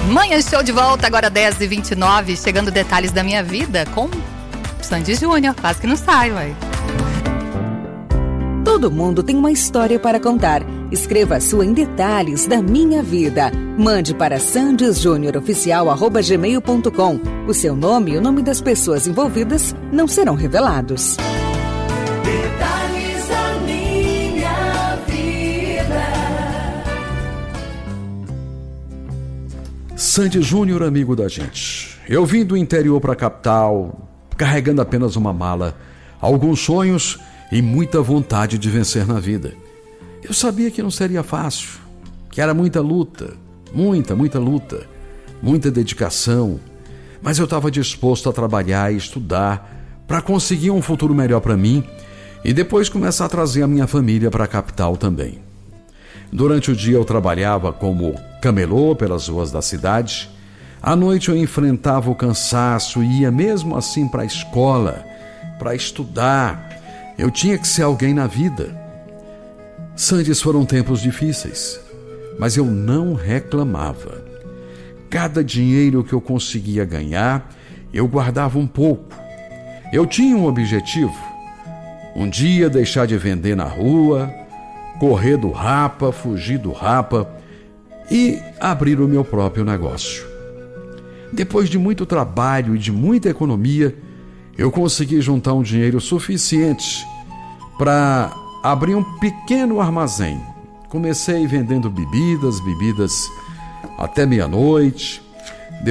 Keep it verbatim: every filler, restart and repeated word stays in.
Manhã Show de volta, agora dez e vinte e nove, chegando detalhes da minha vida com Sandy Júnior, quase que não sai, ué. Todo mundo tem uma história para contar. Escreva a sua em detalhes da minha vida. Mande para sandysjunioroficial arroba gmail ponto com. O seu nome e o nome das pessoas envolvidas não serão revelados. Detalhes da minha vida. Sandy Júnior, amigo da gente. Eu vim do interior para a capital, carregando apenas uma mala, alguns sonhos e muita vontade de vencer na vida. Eu sabia que não seria fácil, que era muita luta, muita, muita luta, muita dedicação, mas eu estava disposto a trabalhar e estudar para conseguir um futuro melhor para mim e depois começar a trazer a minha família para a capital também. Durante o dia eu trabalhava como camelô pelas ruas da cidade, à noite eu enfrentava o cansaço e ia mesmo assim para a escola, para estudar. Eu tinha que ser alguém na vida. Sandy, foram tempos difíceis, mas eu não reclamava. Cada dinheiro que eu conseguia ganhar, eu guardava um pouco. Eu tinha um objetivo: um dia deixar de vender na rua, correr do rapa, fugir do rapa e abrir o meu próprio negócio. Depois de muito trabalho e de muita economia, eu consegui juntar um dinheiro suficiente para abrir um pequeno armazém. Comecei vendendo bebidas, bebidas até meia-noite.